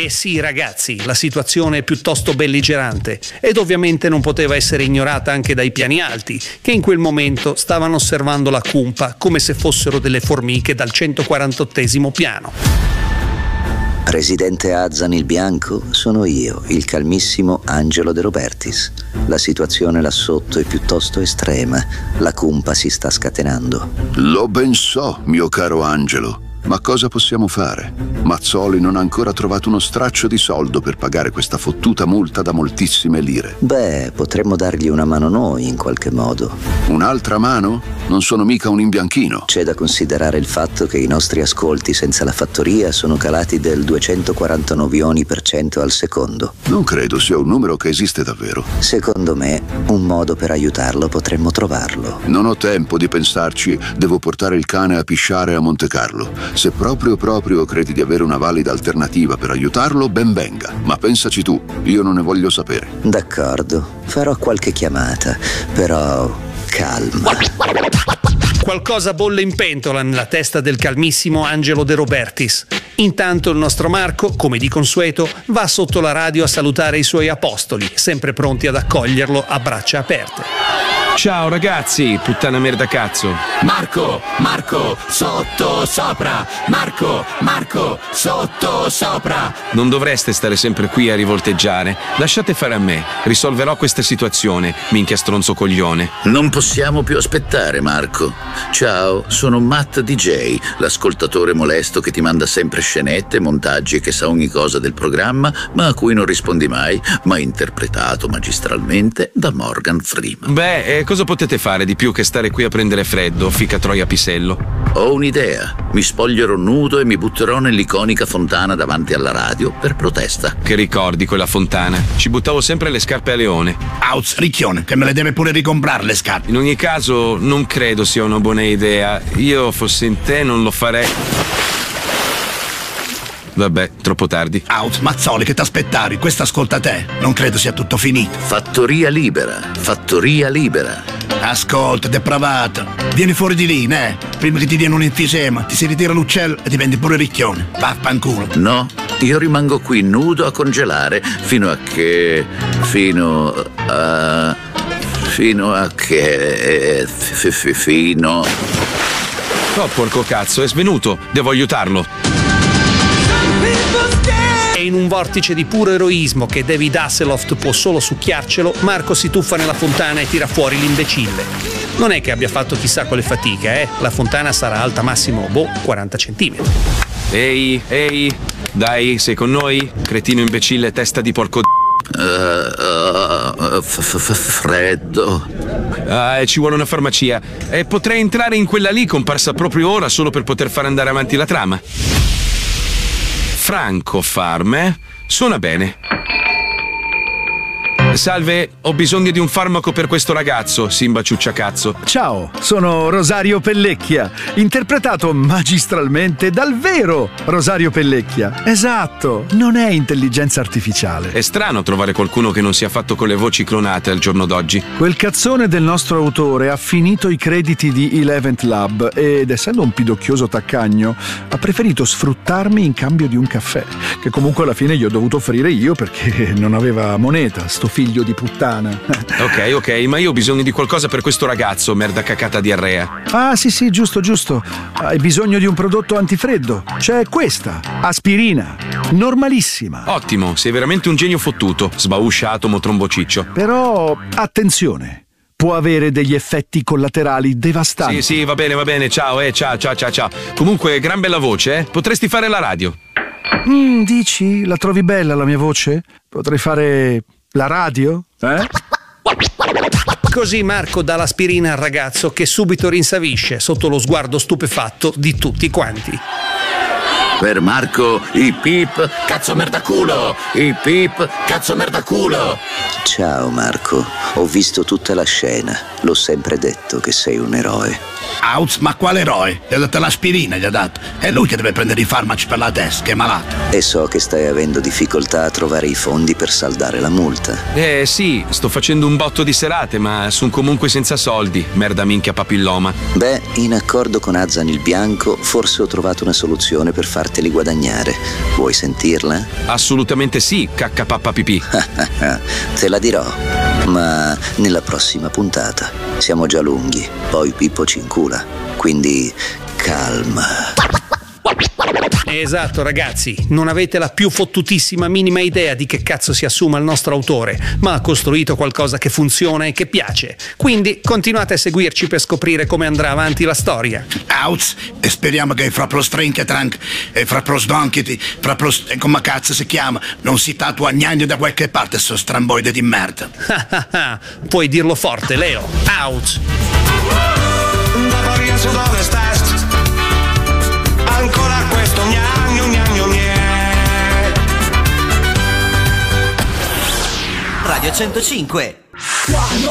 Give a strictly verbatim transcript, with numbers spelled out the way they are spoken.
Eh sì ragazzi, la situazione è piuttosto belligerante ed ovviamente non poteva essere ignorata anche dai piani alti, che in quel momento stavano osservando la cumpa come se fossero delle formiche dal centoquarantottesimo piano. Presidente Azzan il Bianco, sono io, il calmissimo Angelo De Robertis. La situazione là sotto è piuttosto estrema, la cumpa si sta scatenando. Lo ben so, mio caro Angelo. Ma cosa possiamo fare? Mazzoli non ha ancora trovato uno straccio di soldo per pagare questa fottuta multa da moltissime lire. Beh, potremmo dargli una mano noi in qualche modo. Un'altra mano? Non sono mica un imbianchino. C'è da considerare il fatto che i nostri ascolti senza la fattoria sono calati del duecentoquarantanove per cento al secondo. Non credo sia un numero che esiste davvero. Secondo me, un modo per aiutarlo potremmo trovarlo. Non ho tempo di pensarci, devo portare il cane a pisciare a Monte Carlo. Se proprio proprio credi di avere una valida alternativa per aiutarlo, ben venga. Ma pensaci tu, io non ne voglio sapere. D'accordo, farò qualche chiamata, però calma. Qualcosa bolle in pentola nella testa del calmissimo Angelo De Robertis. Intanto il nostro Marco, come di consueto, va sotto la radio a salutare i suoi apostoli, sempre pronti ad accoglierlo a braccia aperte. Ciao ragazzi, puttana merda cazzo. Marco, Marco, sotto sopra. Marco, Marco, sotto sopra. Non dovreste stare sempre qui a rivolteggiare. Lasciate fare a me, risolverò questa situazione, minchia stronzo coglione. Non possiamo più aspettare, Marco. Ciao, sono Matt D J, l'ascoltatore molesto che ti manda sempre scenette, montaggi e che sa ogni cosa del programma, ma a cui non rispondi mai, ma interpretato magistralmente da Morgan Freeman. Beh, eh, cosa potete fare di più che stare qui a prendere freddo, fica troia pisello? Ho un'idea. Mi spoglierò nudo e mi butterò nell'iconica fontana davanti alla radio per protesta. Che ricordi quella fontana? Ci buttavo sempre le scarpe a leone. Auz, ricchione, che me le deve pure ricomprare le scarpe. In ogni caso, non credo sia una buona idea. Io, fossi in te, non lo farei. Vabbè, troppo tardi. Out, Mazzoli, che t'aspettavi? Questo ascolta te. Non credo sia tutto finito. Fattoria libera, fattoria libera. Ascolta, depravato. Vieni fuori di lì, né? Prima che ti diano un enfisema, ti si ritira l'uccello e diventi pure ricchione. Vaffanculo. No, io rimango qui nudo a congelare fino a che... fino a... fino a che... fino... Oh, porco cazzo, è svenuto. Devo aiutarlo. E in un vortice di puro eroismo che David Hasselhoff può solo succhiarcelo, Marco si tuffa nella fontana e tira fuori l'imbecille. Non è che abbia fatto chissà quale fatica, eh? La fontana sarà alta massimo, boh, quaranta centimetri. Ehi, ehi, dai, sei con noi? Cretino imbecille, testa di porco d***o. Uh, uh, f- f- freddo. Ah, ci vuole una farmacia. E potrei entrare in quella lì, comparsa proprio ora, solo per poter fare andare avanti la trama. Franco Farm, eh? Suona bene. Salve, ho bisogno di un farmaco per questo ragazzo, Simba Ciucciacazzo. Ciao, sono Rosario Pellecchia, interpretato magistralmente dal vero Rosario Pellecchia. Esatto, non è intelligenza artificiale. È strano trovare qualcuno che non sia fatto con le voci clonate al giorno d'oggi. Quel cazzone del nostro autore ha finito i crediti di Eleventh Lab ed, essendo un pidocchioso taccagno, ha preferito sfruttarmi in cambio di un caffè, che comunque alla fine gli ho dovuto offrire io perché non aveva moneta, sto figlio di puttana. Ok, ok, ma io ho bisogno di qualcosa per questo ragazzo, merda cacata diarrea. Ah, sì, sì, giusto, giusto. Hai bisogno di un prodotto antifreddo. C'è questa, aspirina, normalissima. Ottimo, sei veramente un genio fottuto, sbauscia atomo trombociccio. Però, attenzione, può avere degli effetti collaterali devastanti. Sì, sì, va bene, va bene, ciao, eh, ciao, ciao, ciao, ciao. Comunque, gran bella voce, eh? Potresti fare la radio. Mm, dici? La trovi bella la mia voce? Potrei fare... la radio? Eh? Così Marco dà l'aspirina al ragazzo che subito rinsavisce sotto lo sguardo stupefatto di tutti quanti. Per Marco, i pip, cazzo merda culo! I pip, cazzo merda culo! Ciao Marco, ho visto tutta la scena. L'ho sempre detto che sei un eroe. Auz, ma quale eroe? Gli ha dato l'aspirina, gli ha dato. È lui che deve prendere i farmaci per la testa, che è malato. E so che stai avendo difficoltà a trovare i fondi per saldare la multa. Eh sì, sto facendo un botto di serate, ma sono comunque senza soldi. Merda minchia papilloma. Beh, in accordo con Azan il Bianco, forse ho trovato una soluzione per farteli guadagnare. Vuoi sentirla? Assolutamente sì, cacca pappa pipì. Te la dirò, ma nella prossima puntata. Siamo già lunghi, poi Pippo ci incula, quindi calma. Esatto ragazzi, non avete la più fottutissima minima idea di che cazzo si assuma il nostro autore, ma ha costruito qualcosa che funziona e che piace. Quindi continuate a seguirci per scoprire come andrà avanti la storia. Auz, e speriamo che fra pro Strinketrank e fra pro Sdonkity, fra pro... come cazzo si chiama, non si tatua gnagno da qualche parte, sto stramboide di merda. Puoi dirlo forte, Leo. Out. Ancora questo gnagno gnagno gnè. Radio centocinque.